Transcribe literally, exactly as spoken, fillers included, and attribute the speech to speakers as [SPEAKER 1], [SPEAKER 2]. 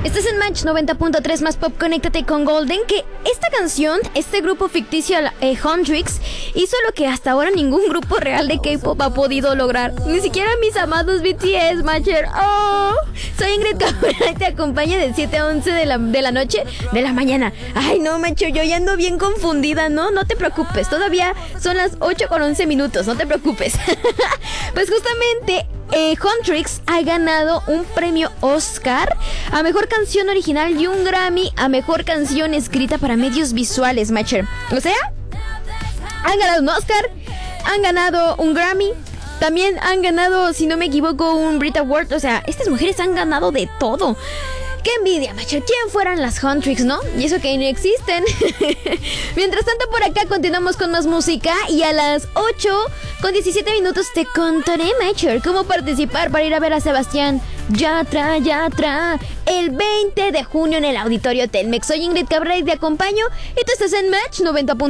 [SPEAKER 1] Estás en Match noventa punto tres más pop, conéctate con Golden. Que esta canción, este grupo ficticio eh, Huntrix, hizo lo que hasta ahora ningún grupo real de K-pop ha podido lograr. Ni siquiera mis amados B T S, Matcher. Oh, soy Ingrid Cabrera y te acompaña de siete a once de la, de la noche, de la mañana. Ay no, macho, yo ya ando bien confundida, ¿no? No te preocupes, todavía son las ocho con once minutos, no te preocupes. Pues justamente Eh, Huntrix ha ganado un premio Oscar a Mejor Canción Original y un Grammy a Mejor Canción Escrita para Medios Visuales, Matcher. O sea, han ganado un Oscar, han ganado un Grammy, también han ganado, si no me equivoco, un Brit Award. O sea, estas mujeres han ganado de todo. ¡Qué envidia, Matcher! ¿Quién fueran las Huntrix, no? Y eso que no existen. Mientras tanto, por acá continuamos con más música. Y a las ocho con diecisiete minutos te contaré, Matcher, cómo participar para ir a ver a Sebastián Yatra, Yatra, el veinte de junio en el Auditorio Telmex. Soy Ingrid Cabrera y te acompaño. Y tú estás en Match noventa.